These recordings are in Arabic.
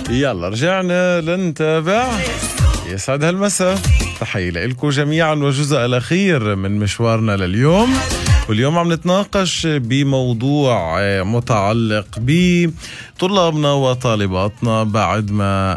يلا رجعنا لنتابع. يسعد هالمساء، تحية لكم جميعا وجزء الأخير من مشوارنا لليوم. واليوم عم نتناقش بموضوع متعلق بطلابنا وطالباتنا بعد ما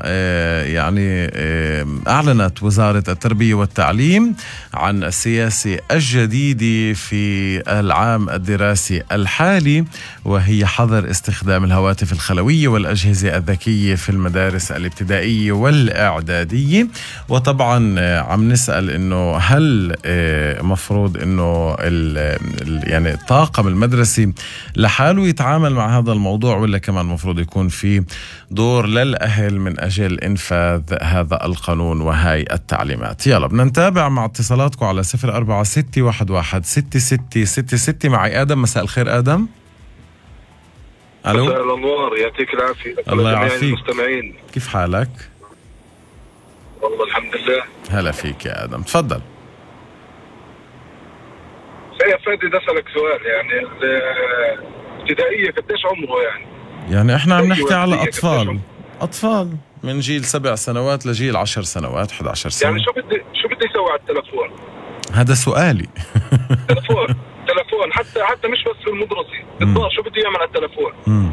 أعلنت وزارة التربية والتعليم عن السياسة الجديدة في العام الدراسي الحالي، وهي حظر استخدام الهواتف الخلوية والأجهزة الذكية في المدارس الابتدائية والإعدادية. وطبعا عم نسأل إنه هل مفروض إنه يعني الطاقم المدرسي لحاله يتعامل مع هذا الموضوع، ولا كمان مفروض يكون في دور للأهل من أجل إنفاذ هذا القانون وهاي التعليمات؟ يلا بدنا نتابع مع اتصالاتكم على 0461166666. معي آدم. مساء الخير آدم. ألو. مساء الأنوار، يعطيك العافية. الله يعافيك. المستمعين كيف حالك؟ والله الحمد لله. هلا فيك يا آدم، تفضل. يا فادي بدي أسألك سؤال، يعني الابتدائية قديش عمره يعني احنا عم نحكي على أطفال من جيل 7 سنوات لجيل 10 سنوات 11 سنة. يعني شو بدي يسوي على التلفون؟ هذا سؤالي. تلفون حتى مش بس في المدرسة، الدار شو بده يعمل على التلفون؟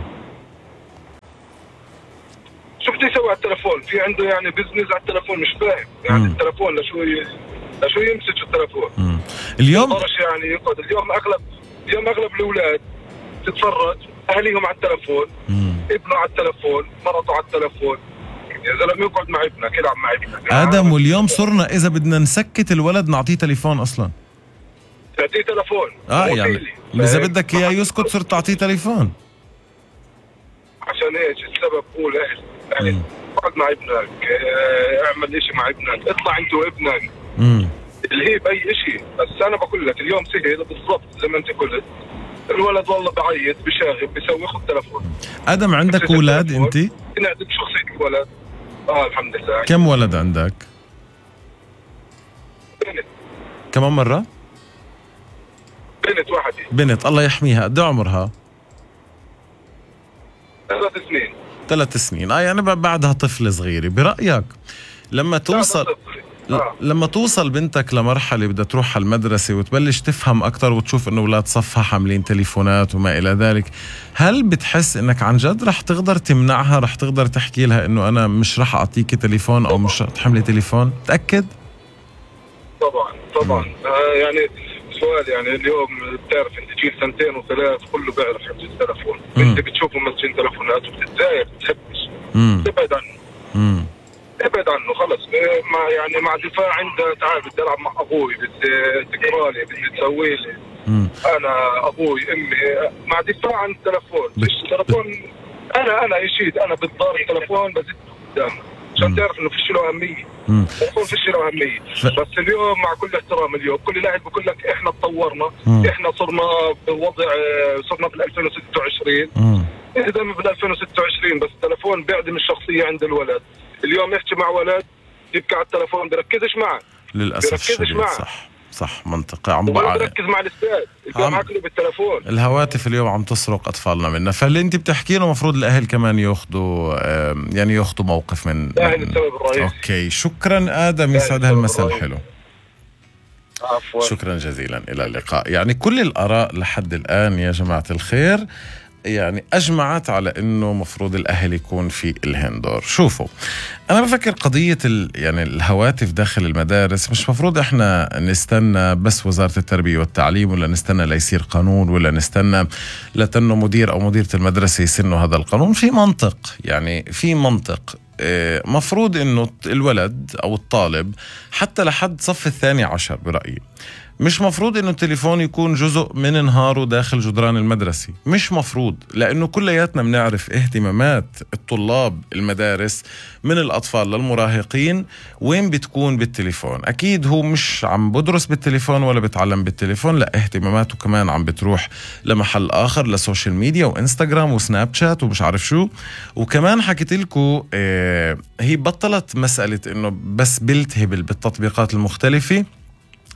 شو بده يسوي على التلفون؟ في عنده يعني بزنس على التلفون؟ مش فاهم يعني التلفون لشو يمسك التلفون؟ اليوم يعني يقعد اليوم اغلب الاولاد تتفرج اهليهم على التلفون، ابنه على التلفون، مرته على التلفون. يا زلمه يقعد مع ابنك، يلعب مع ابنك آدم. واليوم صرنا اذا بدنا نسكت الولد نعطيه تليفون اصلا. تعطيه تلفون يعني اذا بدك اياه يسكت صرت تعطيه تليفون. عشان ايش السبب؟ قول اهل اقعد مع ابنك، اعمل اشي مع ابنك، اطلع انت وابنك اللي هي بأي شيء. بس أنا بقول لك اليوم سهل بالضبط زي ما أنت قلت. الولد والله بعيط بشاغب بيسوي خذ تلفون. آدم عندك أولاد أنت؟ نعدل شخصية الولد. الحمد لله. كم ولد عندك؟ بنت. كمان مرة؟ بنت واحدة. بنت، الله يحميها. قد عمرها؟ 3 سنين. 3 سنين. يعني بعدها طفل صغيرة. برأيك لما توصل بنتك لمرحلة بدها تروح على المدرسة وتبلش تفهم أكتر وتشوف إنه أولاد صفها حاملين تليفونات وما إلى ذلك، هل بتحس إنك عن جد رح تقدر تمنعها؟ رح تقدر تحكي لها إنه أنا مش رح أعطيكي تليفون أو مش رح تحملي تليفون؟ تأكد؟ طبعا. يعني سؤال، يعني اليوم بتعرف أنت جيل 2 و3 كله بيعرف يمسك التلفون. أنت بتشوفه ماسكين تلفونات وبتتضايق بتحبش. تبعد عنه خلص. مع دفاع عنده، تعال بدي العب مع ابوي، بدي تقرا لي، بدي تسوي لي، انا ابوي امي، مع دفاع عن التلفون. التلفون انا يشيد، انا بالدار التلفون بزيد قدامه عشان تعرف انه فيش له اهميه. التلفون فيش له اهميه. بس اليوم مع كل احترام، اليوم كل لاعب بقول لك احنا تطورنا، احنا صرنا بوضع، صرنا بال 2026. اذا بال 2026 بس التلفون بيعدم الشخصيه عند الولد. اليوم يحكي مع ولد يبكي على التلفون، بركزش معه للأسف الشديد. صح منطقي. عم بركز مع الاستاذ، اليوم عقله بالتلفون. الهواتف اليوم عم تسرق أطفالنا منا. فاللي أنت بتحكي له مفروض الأهل كمان ياخدوا موقف من السبب الرئيسي. أوكي، شكرا آدم. يسعد هالمساء الحلو. عفوا. شكرا جزيلا، إلى اللقاء. يعني كل الآراء لحد الآن يا جماعة الخير يعني أجمعت على إنه مفروض الأهل يكون في الهن دور. شوفوا، أنا بفكر قضية يعني الهواتف داخل المدارس مش مفروض إحنا نستنى بس وزارة التربية والتعليم، ولا نستنى ليصير قانون، ولا نستنى لتنه مدير أو مديرة المدرسة يسنوا هذا القانون. في منطق، يعني في منطق. مفروض إنه الولد أو الطالب حتى لحد صف 12 برأيي مش مفروض انه التليفون يكون جزء من نهاره داخل جدران المدرسة. مش مفروض، لانه كلياتنا بنعرف اهتمامات الطلاب المدارس من الاطفال للمراهقين وين بتكون بالتليفون. اكيد هو مش عم بدرس بالتليفون ولا بتعلم بالتليفون، لا، اهتماماته كمان عم بتروح لمحل اخر، لسوشيال ميديا وانستغرام وسناب شات ومش عارف شو. وكمان حكيت لكم هي بطلت مسألة انه بس بلتهبل بالتطبيقات المختلفة،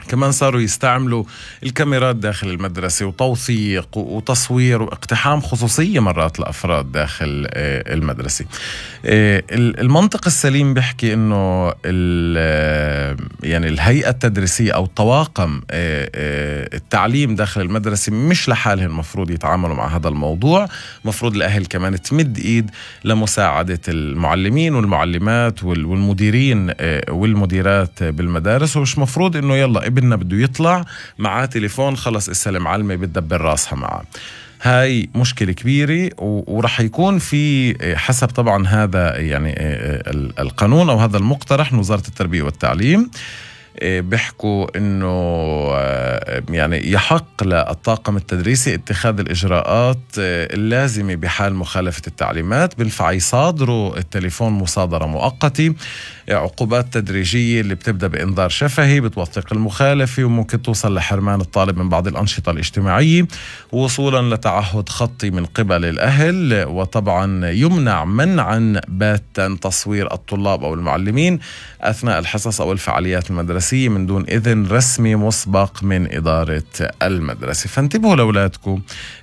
كمان صاروا يستعملوا الكاميرات داخل المدرسة وتوثيق وتصوير واقتحام خصوصية مرات لأفراد داخل المدرسة. المنطق السليم بيحكي إنه يعني الهيئة التدريسية أو طواقم التعليم داخل المدرسة مش لحالهم مفروض يتعاملوا مع هذا الموضوع. مفروض الأهل كمان تمد إيد لمساعدة المعلمين والمعلمات والمديرين والمديرات بالمدارس، ومش مفروض إنه يلا ابننا بده يطلع معاه تليفون خلص السلام علمي بتدبر راسها معاه. هاي مشكلة كبيرة، ورح يكون في حسب طبعا هذا يعني القانون أو هذا المقترح من وزارة التربية والتعليم بيحكوا إنه يعني يحق للطاقم التدريسي اتخاذ الإجراءات اللازمة بحال مخالفة التعليمات. بنفع يصادروا التليفون مصادرة مؤقتة، عقوبات تدريجية اللي بتبدأ بإنذار شفهي بتوثق المخالفة وممكن توصل لحرمان الطالب من بعض الأنشطة الاجتماعية، وصولا لتعهد خطي من قبل الأهل، وطبعا يمنع منعا باتا تصوير الطلاب أو المعلمين أثناء الحصص أو الفعاليات المدرسية من دون إذن رسمي مسبق من إدارة المدرسة. فانتبهوا لأولادكم،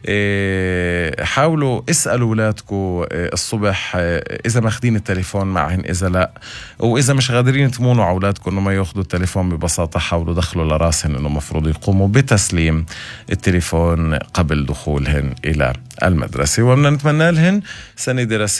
حاولوا اسألوا أولادكم الصبح إذا ماخدين التليفون معهم، إذا لا، وإذا مش قادرين تمونوا على أولادكم إنه ما يأخذوا التليفون ببساطة حاولوا دخلوا لراسهم إنه مفروض يقوموا بتسليم التليفون قبل دخولهن إلى المدرسة. وبدنا نتمنى لهن سنة دراسية